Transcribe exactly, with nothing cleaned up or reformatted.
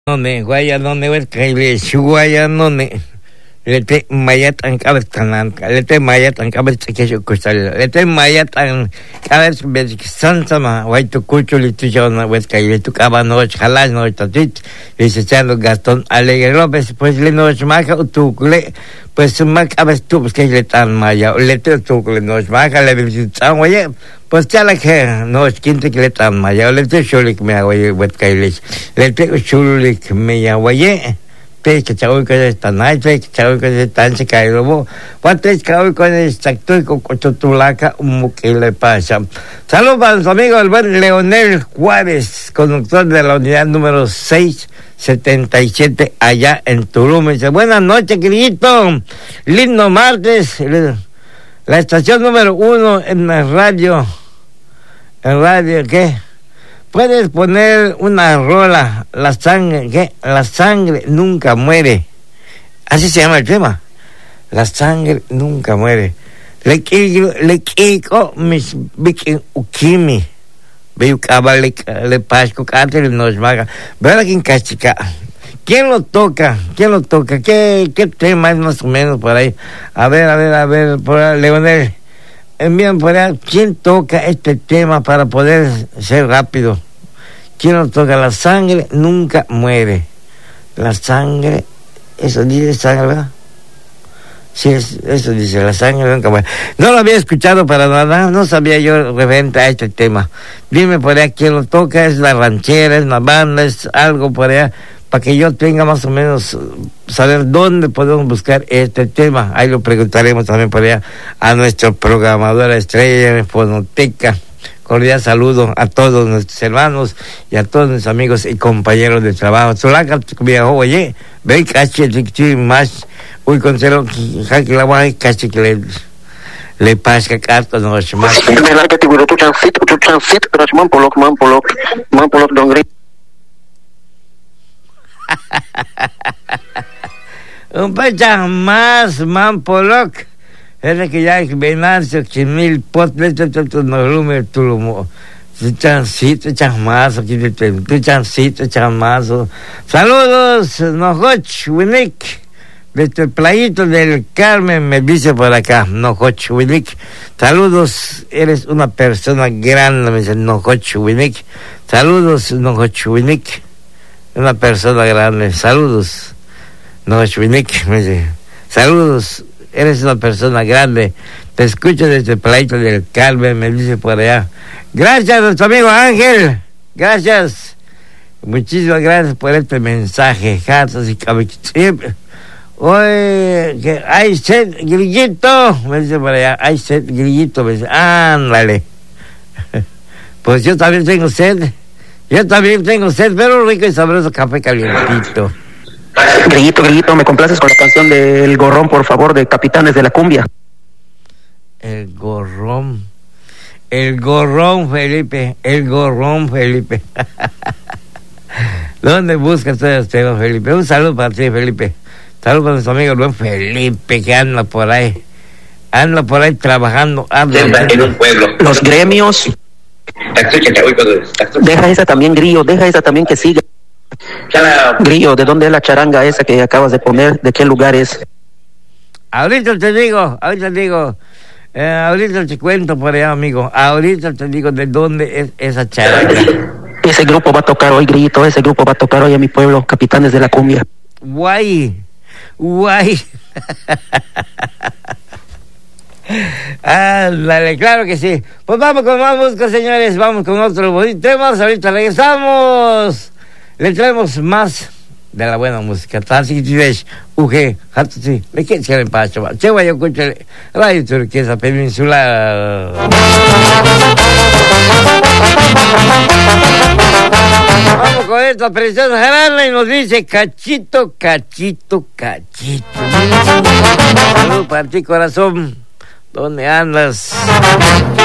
None guayanone wet kaile shuguayanone lete mayat ang kabet kanan lete mayat ang kabet kesho kustal lete mayat ang kabet bet sansama waito kuchuli tujona wet kaile tu kabanoch halas no tatit ese Gastón Alegre López pues le nos maca utukle pues mac abes tu pues que le tan maya lete utukle nos maca le visitan oye pues ya la que no es quinte que le tan maya lete shulik me oye wet kaile lete shulik me oye pe que chau que está nai pe que chau que tan se cae lobo cuánto es chau con exacto con cotulaca un que le pasa. Saludos para los amigos del buen Leonel Juárez, conductor de la unidad número seiscientos setenta y siete allá en Tulum. Dice, buenas noches, querido, lindo martes, la estación número uno en la radio, en radio, ¿qué? Puedes poner una rola, la sangre, ¿qué? La sangre nunca muere. Así se llama el tema. La sangre nunca muere. Le quiero, le quiero mis bikin ukimi. Veo cabal le pasco cante nos maga. ¿Verdad que en cachica? ¿Quién lo toca? ¿Quién lo toca? ¿Qué, qué tema es más o menos por ahí? A ver, a ver, a ver, por ahí, Leonel. Envían por ahí, ¿quién toca este tema para poder ser rápido? ¿Quién lo toca? La sangre nunca muere. La sangre, eso dice sangre, ¿verdad? Sí, es, eso dice, la sangre nunca muere. No lo había escuchado para nada, no sabía yo referente a este tema. Dime por ahí quién lo toca, es la ranchera, es una banda, es algo por allá, para que yo tenga más o menos saber dónde podemos buscar este tema. Ahí lo preguntaremos también por allá a nuestro programador estrella en Fonoteca. Cordial saludo a todos nuestros hermanos y a todos nuestros amigos y compañeros de trabajo. Solaca, oye, ve caché más, uy, conselo, que la guay, caché que le, le pasca cartas, no es más. Me la que te tu chansit, tu chansit, pero man polok, man polok, man polok dongri. Un pacha más, man polok. Es que ya hay venancio, que mil potes, no lume, tu lumo. Tu chancito, chamazo, tu chancito, chamazo. Saludos, Nojoch, Winik, desde el playito del Carmen, me dice por acá, Nojoch, Winik. Saludos, eres una persona grande, me dice Nojoch, Winik. Saludos, Nojoch, Winik. Una persona grande, saludos, Nojoch, Winik, me dice. Saludos. Eres una persona grande. Te escucho desde el playito del Carmen, me dice por allá. Gracias a nuestro amigo Ángel. Gracias. Muchísimas gracias por este mensaje. Jatos y cabechitos. Oye, que hay sed, grillito. Me dice por allá. Hay sed, grillito. Me dice, ándale. Pues yo también tengo sed. Yo también tengo sed, pero rico y sabroso café calientito. Grillito, grillito, ¿me complaces con la canción del Gorrón, por favor, de Capitanes de la Cumbia? El Gorrón. El Gorrón, Felipe. El Gorrón, Felipe. ¿Dónde buscas todo este, Felipe? Un saludo para ti, Felipe. Saludos para nuestro amigo Luis Felipe, que anda por ahí. Anda por ahí trabajando. Anda en un pueblo. Los gremios. Deja esa también, Grillo. Deja esa también que siga. Grillo, ¿de dónde es la charanga esa que acabas de poner? ¿De qué lugar es? Ahorita te digo, ahorita te digo, eh, ahorita te cuento por allá, amigo. Ahorita te digo de dónde es esa charanga. Ese grupo va a tocar hoy, Grillito, ese grupo va a tocar hoy en mi pueblo, Capitanes de la Cumbia. Guay, guay. Ándale, claro que sí. Pues vamos con más música, señores, vamos con otro bonito temas. Ahorita regresamos. Le traemos más de la buena música. Así que ves, uge, hatusi, me quieres que le paso. Che, voy a escuchar Radio Turquesa Peninsular. Vamos con esta preciosa jarana y nos dice cachito, cachito, cachito. Salud para ti, corazón. ¿Dónde andas?